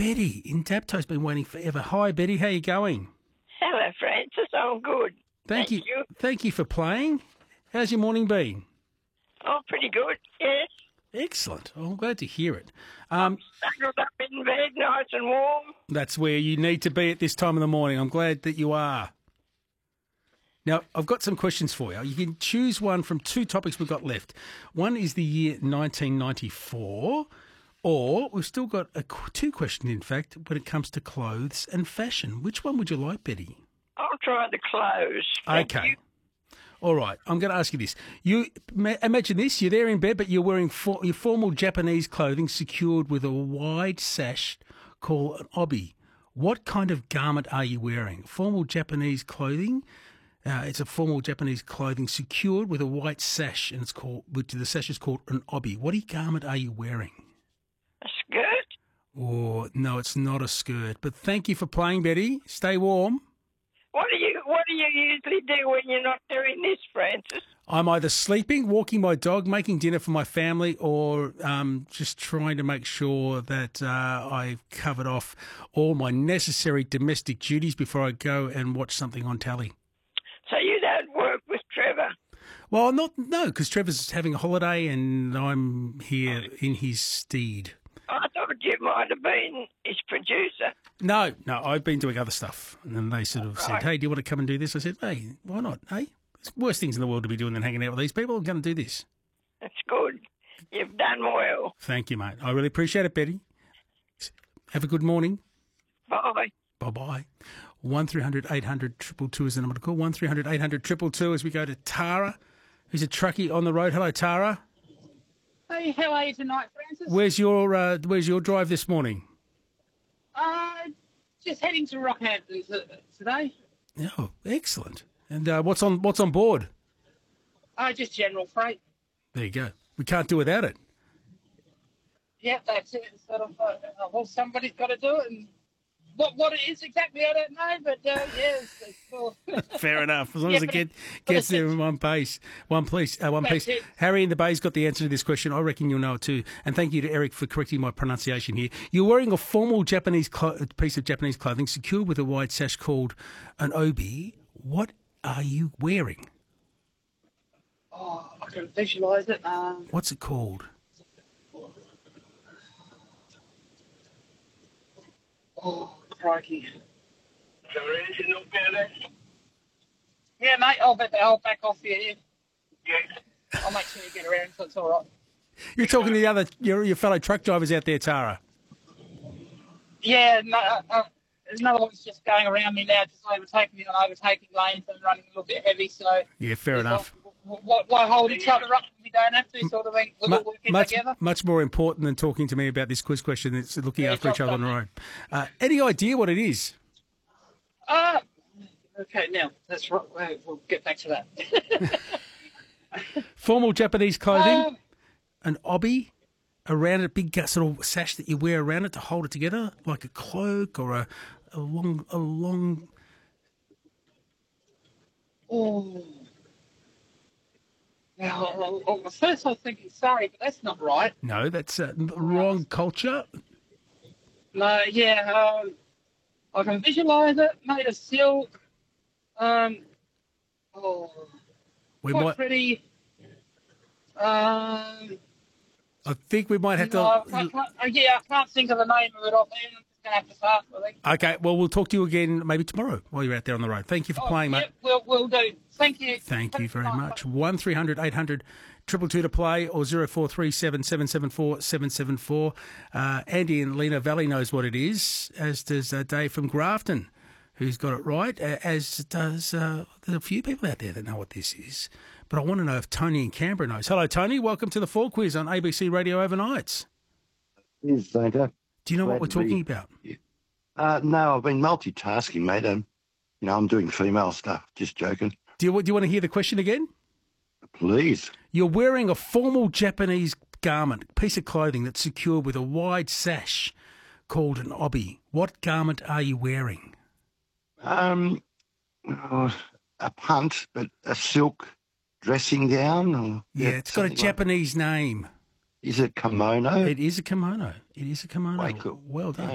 Betty in Dapto's been waiting forever. Hi, Betty. How you going? Hello, Francis. I'm good. Thank you. Thank you for playing. How's your morning been? Oh, pretty good, yes. Excellent. Oh, I'm glad to hear it. Snuggled up in bed, nice and warm. That's where you need to be at this time of the morning. I'm glad that you are. Now, I've got some questions for you. You can choose one from two topics we've got left. One is the year 1994, or we've still got two questions, in fact, when it comes to clothes and fashion. Which one would you like, Betty? I'll try the clothes. Thank you. All right, I'm going to ask you this. You imagine this, you're there in bed, but you're wearing your formal Japanese clothing secured with a wide sash called an obi. What kind of garment are you wearing? Formal Japanese clothing. It's a formal Japanese clothing secured with a white sash, and the sash is called an obi. What garment are you wearing? A skirt? Oh, no, it's not a skirt. But thank you for playing, Betty. Stay warm. What do you usually do when you're not doing this, Francis? I'm either sleeping, walking my dog, making dinner for my family, or just trying to make sure that I've covered off all my necessary domestic duties before I go and watch something on telly. So you don't work with Trevor? Well, no, because Trevor's having a holiday and I'm here in his stead. I thought you might have been his producer. No, I've been doing other stuff. And then they sort of said, hey, do you want to come and do this? I said, hey, why not? Hey, there's worse things in the world to be doing than hanging out with these people. I'm going to do this. That's good. You've done well. Thank you, mate. I really appreciate it, Betty. Have a good morning. Bye. Bye-bye. 1300 800 222 is the number to call. 1300 800 222 as we go to Tara, who's a truckie on the road. Hello, Tara. Hey, how are you tonight, Francis? Where's your drive this morning? Just heading to Rockhampton today. Oh, excellent. And what's on board? Just general freight. There you go. We can't do without it. Yeah, that's it. Sort of, well, somebody's got to do it, and what it is exactly, I don't know, but it's cool. Fair enough. As long as it gets there in one piece. Harry in the Bay's got the answer to this question. I reckon you'll know it too. And thank you to Eric for correcting my pronunciation here. You're wearing a formal Japanese piece of Japanese clothing secured with a white sash called an obi. What are you wearing? Oh, I can visualise it. What's it called? Oh, crikey. Yeah, mate, I'll back off you. Yeah. I'll make sure you get around, so it's all right. You're talking to your fellow truck drivers out there, Tara. Yeah, no, there's another one's just going around me now, just overtaking me on overtaking lanes and running a little bit heavy, so... Yeah, fair enough. Why hold each other up when we don't have to, sort of thing? We're all working together. Much more important than talking to me about this quiz question. It's looking after each other on the road. Any idea what it is? Okay, now, that's right. We'll get back to that. Formal Japanese clothing, an obi around it, a big sort of sash that you wear around it to hold it together, like a cloak or a long... Oh... Now, at first I was thinking sari, but that's not right. No, that's wrong culture. No, yeah, I can visualise it, made of silk. Quite pretty. I think we might have to... I can't think of the name of it offhand. I'm just going to have to pass, I think. Okay, well, we'll talk to you again maybe tomorrow while you're out there on the road. Thank you for playing, mate. Yeah, we'll do. Thank you. Thank you very much. 1300 800 222 to play, or 0437 774 774. Andy in Lena Valley knows what it is, as does Dave from Grafton, who's got it right, as does there's a few people out there that know what this is. But I want to know if Tony in Canberra knows. Hello, Tony. Welcome to the Fall Quiz on ABC Radio Overnights. Yes, Santa. Do you know what we're talking about? No, I've been multitasking, mate. I'm doing female stuff. Just joking. Do you want to hear the question again? Please. You're wearing a formal Japanese garment, piece of clothing that's secured with a wide sash called an obi. What garment are you wearing? A punt, but a silk dressing gown. It's got a Japanese name. Is it kimono? It is a kimono. It is a kimono. Way cool. Well done.